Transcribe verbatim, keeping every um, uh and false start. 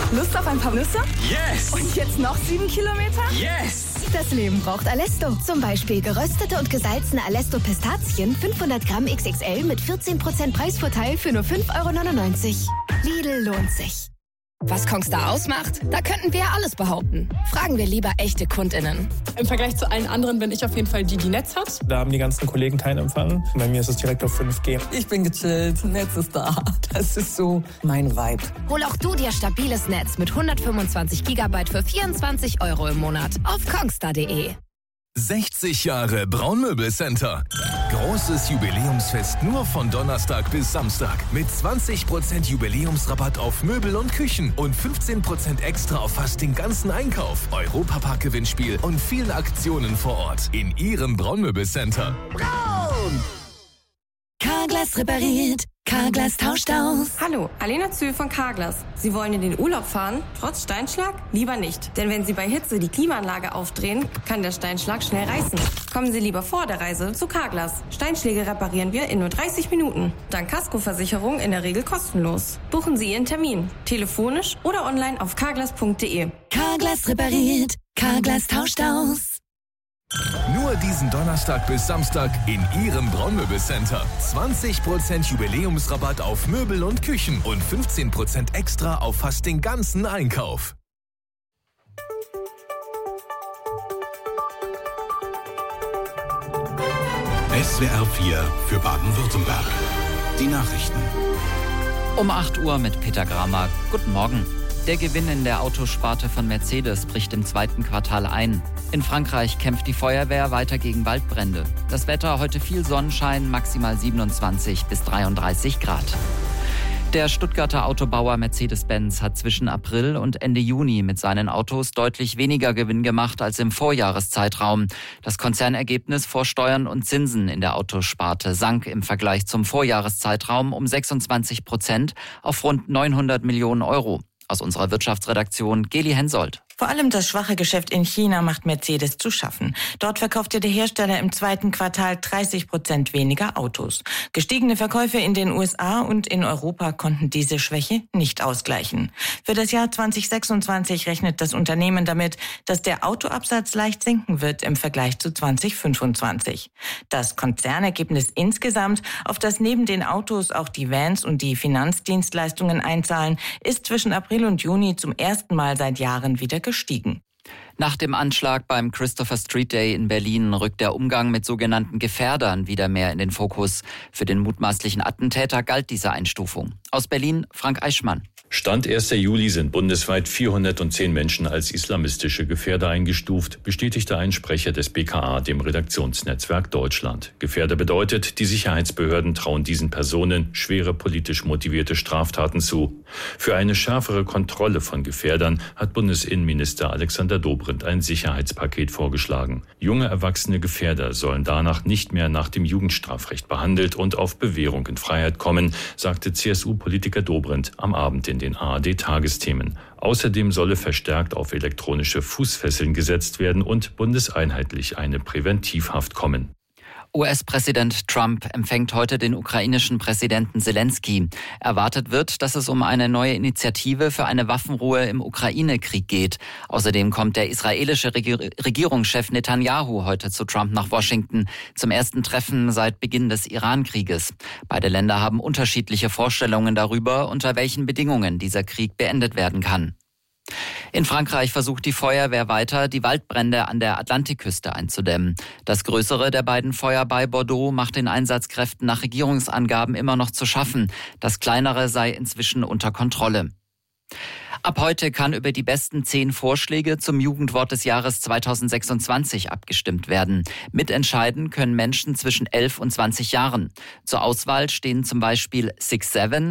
Lust auf ein paar Nüsse? Yes! Und jetzt noch sieben Kilometer? Yes! Das Leben braucht Alesto. Zum Beispiel geröstete und gesalzene Alesto Pistazien, fünfhundert Gramm X X L mit vierzehn Prozent Preisvorteil für nur fünf Euro neunundneunzig. Lidl lohnt sich. Was Kongstar ausmacht? Da könnten wir alles behaupten. Fragen wir lieber echte KundInnen. Im Vergleich zu allen anderen bin ich auf jeden Fall die, die Netz hat. Da haben die ganzen Kollegen keinen Empfang. Bei mir ist es direkt auf fünf G. Ich bin gechillt, Netz ist da. Das ist so mein Vibe. Hol auch du dir stabiles Netz mit hundertfünfundzwanzig Gigabyte für vierundzwanzig Euro im Monat auf kongstar punkt de. sechzig Jahre Braunmöbelcenter. Großes Jubiläumsfest nur von Donnerstag bis Samstag. Mit zwanzig Prozent Jubiläumsrabatt auf Möbel und Küchen und fünfzehn Prozent extra auf fast den ganzen Einkauf. Europapark-Gewinnspiel und vielen Aktionen vor Ort. In Ihrem Braunmöbelcenter. Braun! Carglass repariert. Carglass tauscht aus. Hallo, Alena Zühl von Carglass. Sie wollen in den Urlaub fahren, trotz Steinschlag? Lieber nicht. Denn wenn Sie bei Hitze die Klimaanlage aufdrehen, kann der Steinschlag schnell reißen. Kommen Sie lieber vor der Reise zu Carglass. Steinschläge reparieren wir in nur dreißig Minuten. Dank Kaskoversicherung in der Regel kostenlos. Buchen Sie Ihren Termin. Telefonisch oder online auf carglass punkt de. Carglass repariert. Carglass tauscht aus. Nur diesen Donnerstag bis Samstag in Ihrem Braunmöbelcenter. zwanzig Prozent Jubiläumsrabatt auf Möbel und Küchen und fünfzehn Prozent extra auf fast den ganzen Einkauf. S W R vier für Baden-Württemberg. Die Nachrichten. Um acht Uhr mit Peter Gramer. Guten Morgen. Der Gewinn in der Autosparte von Mercedes bricht im zweiten Quartal ein. In Frankreich kämpft die Feuerwehr weiter gegen Waldbrände. Das Wetter heute viel Sonnenschein, maximal siebenundzwanzig bis dreiunddreißig Grad. Der Stuttgarter Autobauer Mercedes-Benz hat zwischen April und Ende Juni mit seinen Autos deutlich weniger Gewinn gemacht als im Vorjahreszeitraum. Das Konzernergebnis vor Steuern und Zinsen in der Autosparte sank im Vergleich zum Vorjahreszeitraum um sechsundzwanzig Prozent auf rund neunhundert Millionen Euro. Aus unserer Wirtschaftsredaktion Geli Hensoldt. Vor allem das schwache Geschäft in China macht Mercedes zu schaffen. Dort verkaufte der Hersteller im zweiten Quartal dreißig Prozent weniger Autos. Gestiegene Verkäufe in den U S A und in Europa konnten diese Schwäche nicht ausgleichen. Für das Jahr zwanzig sechsundzwanzig rechnet das Unternehmen damit, dass der Autoabsatz leicht sinken wird im Vergleich zu zwanzig fünfundzwanzig. Das Konzernergebnis insgesamt, auf das neben den Autos auch die Vans und die Finanzdienstleistungen einzahlen, ist zwischen April und Juni zum ersten Mal seit Jahren wieder gestiegen. Nach dem Anschlag beim Christopher Street Day in Berlin rückt der Umgang mit sogenannten Gefährdern wieder mehr in den Fokus. Für den mutmaßlichen Attentäter galt diese Einstufung. Aus Berlin Frank Eichmann. Stand erster Juli sind bundesweit vierhundertzehn Menschen als islamistische Gefährder eingestuft, bestätigte ein Sprecher des B K A dem Redaktionsnetzwerk Deutschland. Gefährder bedeutet, die Sicherheitsbehörden trauen diesen Personen schwere politisch motivierte Straftaten zu. Für eine schärfere Kontrolle von Gefährdern hat Bundesinnenminister Alexander Dobrindt ein Sicherheitspaket vorgeschlagen. Junge erwachsene Gefährder sollen danach nicht mehr nach dem Jugendstrafrecht behandelt und auf Bewährung in Freiheit kommen, sagte C S U-Politiker Dobrindt am Abend in den A R D-Tagesthemen. Außerdem solle verstärkt auf elektronische Fußfesseln gesetzt werden und bundeseinheitlich eine Präventivhaft kommen. U S-Präsident Trump empfängt heute den ukrainischen Präsidenten Zelensky. Erwartet wird, dass es um eine neue Initiative für eine Waffenruhe im Ukraine-Krieg geht. Außerdem kommt der israelische Regierungschef Netanyahu heute zu Trump nach Washington zum ersten Treffen seit Beginn des Iran-Krieges. Beide Länder haben unterschiedliche Vorstellungen darüber, unter welchen Bedingungen dieser Krieg beendet werden kann. In Frankreich versucht die Feuerwehr weiter, die Waldbrände an der Atlantikküste einzudämmen. Das größere der beiden Feuer bei Bordeaux macht den Einsatzkräften nach Regierungsangaben immer noch zu schaffen. Das kleinere sei inzwischen unter Kontrolle. Ab heute kann über die besten zehn Vorschläge zum Jugendwort des Jahres zweitausendsechsundzwanzig abgestimmt werden. Mitentscheiden können Menschen zwischen elf und zwanzig Jahren. Zur Auswahl stehen zum Beispiel Six Seven,